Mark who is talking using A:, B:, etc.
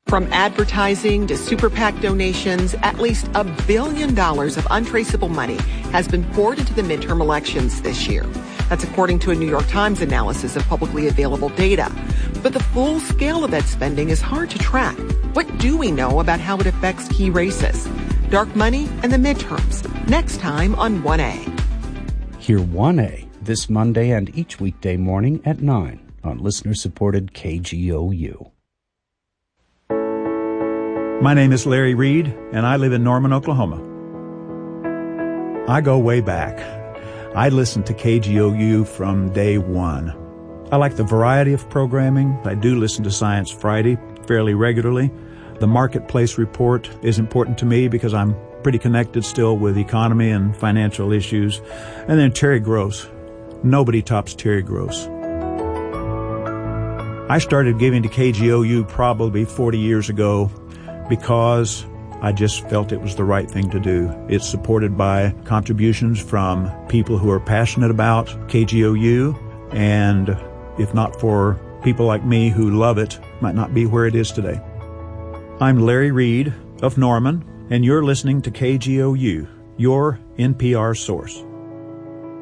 A: From advertising to super PAC donations, at least $1 billion of untraceable money has been poured into the midterm elections this year. That's according to a New York Times analysis of publicly available data. But the full scale of that spending is hard to track. What do we know about how it affects key races? Dark money and the midterms. Next time on 1A.
B: Hear 1A this Monday and each weekday morning at 9 on listener-supported KGOU.
C: My name is Larry Reed, and I live in Norman, Oklahoma. I go way back. I listened to KGOU from day one. I like the variety of programming. I do listen to Science Friday fairly regularly. The Marketplace Report is important to me because I'm pretty connected still with economy and financial issues. And then Terry Gross. Nobody tops Terry Gross. I started giving to KGOU probably 40 years ago because I just felt it was the right thing to do. It's supported by contributions from people who are passionate about KGOU, and if not for people like me who love it, might not be where it is today. I'm Larry Reed of Norman, and you're listening to KGOU, your NPR source.